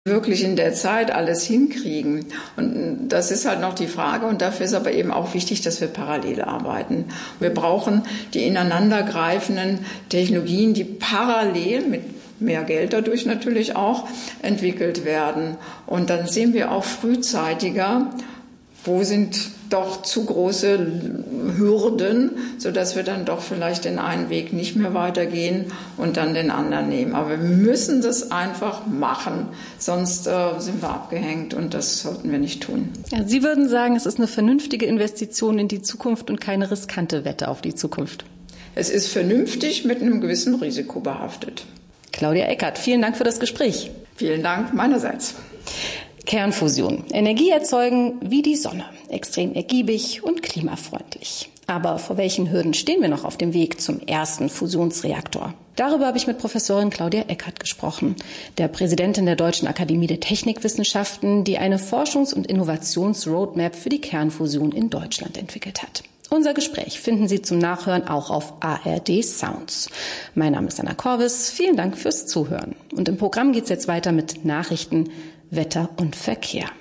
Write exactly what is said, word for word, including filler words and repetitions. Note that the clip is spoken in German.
wirklich in der Zeit alles hinkriegen. Und das ist halt noch die Frage. Und dafür ist aber eben auch wichtig, dass wir parallel arbeiten. Wir brauchen die ineinandergreifenden Technologien, die parallel mit mehr Geld dadurch natürlich auch entwickelt werden. Und dann sehen wir auch frühzeitiger, wo sind doch zu große Hürden, sodass wir dann doch vielleicht den einen Weg nicht mehr weitergehen und dann den anderen nehmen. Aber wir müssen das einfach machen, sonst äh, sind wir abgehängt und das sollten wir nicht tun. Ja, Sie würden sagen, es ist eine vernünftige Investition in die Zukunft und keine riskante Wette auf die Zukunft. Es ist vernünftig mit einem gewissen Risiko behaftet. Claudia Eckert, vielen Dank für das Gespräch. Vielen Dank meinerseits. Kernfusion. Energie erzeugen wie die Sonne. Extrem ergiebig und klimafreundlich. Aber vor welchen Hürden stehen wir noch auf dem Weg zum ersten Fusionsreaktor? Darüber habe ich mit Professorin Claudia Eckert gesprochen, der Präsidentin der Deutschen Akademie der Technikwissenschaften, die eine Forschungs- und Innovationsroadmap für die Kernfusion in Deutschland entwickelt hat. Unser Gespräch finden Sie zum Nachhören auch auf A R D Sounds. Mein Name ist Anna Korvis. Vielen Dank fürs Zuhören. Und im Programm geht es jetzt weiter mit Nachrichten, Wetter und Verkehr.